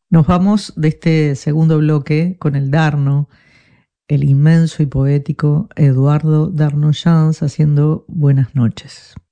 Nos vamos de este segundo bloque con el Darno, el inmenso y poético Eduardo Darno Jans haciendo Buenas noches.